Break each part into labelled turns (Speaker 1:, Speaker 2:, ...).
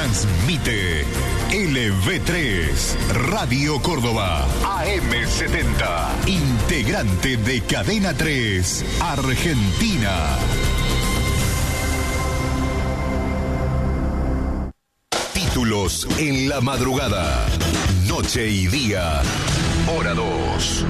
Speaker 1: Transmite LV3, Radio Córdoba, AM70, integrante de Cadena 3, Argentina. Títulos en la madrugada, noche y día, hora 2.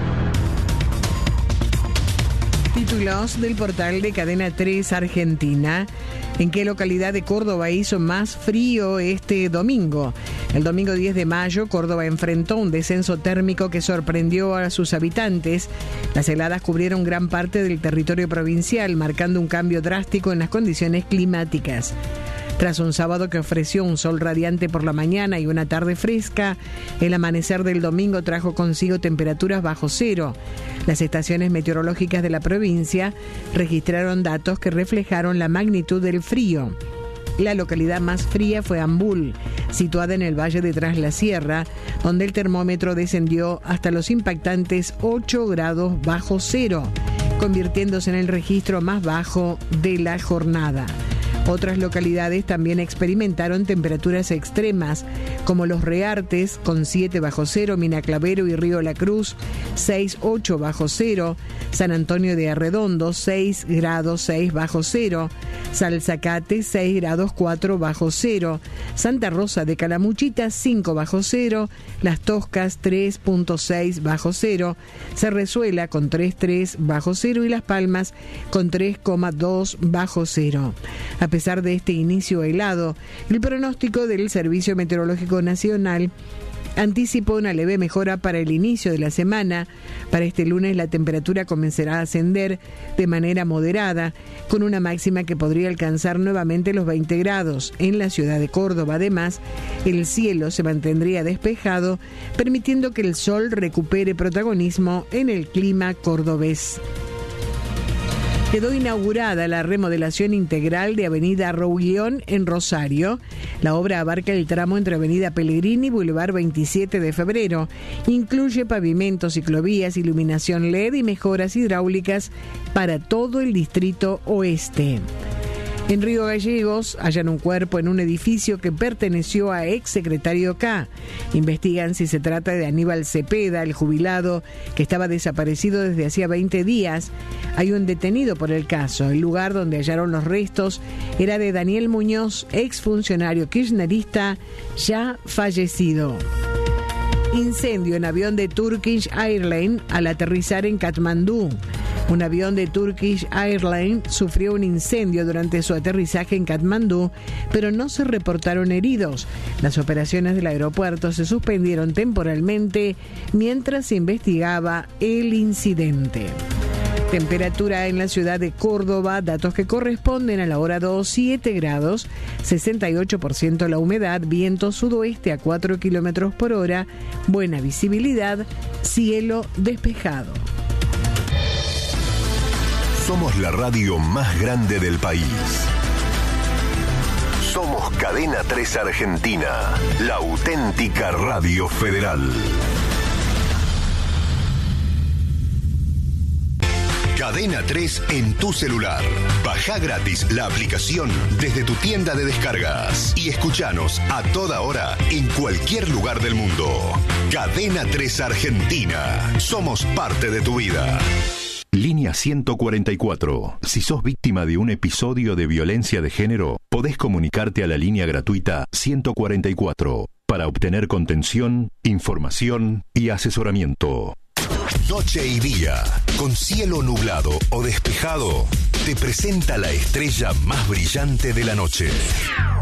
Speaker 2: Títulos del portal de Cadena 3 Argentina. ¿En qué localidad de Córdoba hizo más frío este domingo? El domingo 10 de mayo, Córdoba enfrentó un descenso térmico que sorprendió a sus habitantes. Las heladas cubrieron gran parte del territorio provincial, marcando un cambio drástico en las condiciones climáticas. Tras un sábado que ofreció un sol radiante por la mañana y una tarde fresca, el amanecer del domingo trajo consigo temperaturas bajo cero. Las estaciones meteorológicas de la provincia registraron datos que reflejaron la magnitud del frío. La localidad más fría fue Ambul, situada en el valle de Tras la Sierra, donde el termómetro descendió hasta los impactantes 8 grados bajo cero, convirtiéndose en el registro más bajo de la jornada. Otras localidades también experimentaron temperaturas extremas, como Los Reartes, con 7 bajo cero, Minaclavero y Río La Cruz, 6,8 bajo cero, San Antonio de Arredondo, 6 grados 6 bajo cero, Salzacate, 6 grados 4 bajo cero, Santa Rosa de Calamuchita, 5 bajo cero, Las Toscas, 3,6 bajo cero, Cerrezuela con 3,3 bajo cero y Las Palmas con 3,2 bajo cero. A pesar de este inicio helado, el pronóstico del Servicio Meteorológico Nacional anticipó una leve mejora para el inicio de la semana. Para este lunes la temperatura comenzará a ascender de manera moderada, con una máxima que podría alcanzar nuevamente los 20 grados. En la ciudad de Córdoba, además, el cielo se mantendría despejado, permitiendo que el sol recupere protagonismo en el clima cordobés. Quedó inaugurada la remodelación integral de Avenida Roulión en Rosario. La obra abarca el tramo entre Avenida Pellegrini y Boulevard 27 de Febrero. Incluye pavimentos, ciclovías, iluminación LED y mejoras hidráulicas para todo el distrito oeste. En Río Gallegos hallan un cuerpo en un edificio que perteneció a exsecretario K. Investigan si se trata de Aníbal Cepeda, el jubilado que estaba desaparecido desde hacía 20 días. Hay un detenido por el caso. El lugar donde hallaron los restos era de Daniel Muñoz, exfuncionario kirchnerista ya fallecido. Incendio en avión de Turkish Airlines al aterrizar en Katmandú. Un avión de Turkish Airlines sufrió un incendio durante su aterrizaje en Katmandú, pero no se reportaron heridos. Las operaciones del aeropuerto se suspendieron temporalmente mientras se investigaba el incidente. Temperatura en la ciudad de Córdoba, datos que corresponden a la hora 2, 7 grados, 68% la humedad, viento sudoeste a 4 kilómetros por hora, buena visibilidad, cielo despejado.
Speaker 1: Somos la radio más grande del país. Somos Cadena 3 Argentina, la auténtica radio federal. Cadena 3 en tu celular. Bajá gratis la aplicación desde tu tienda de descargas y escuchanos a toda hora en cualquier lugar del mundo. Cadena 3 Argentina. Somos parte de tu vida. Línea 144. Si sos víctima de un episodio de violencia de género, podés comunicarte a la línea gratuita 144 para obtener contención, información y asesoramiento. Noche y día, con cielo nublado o despejado, te presenta la estrella más brillante de la noche.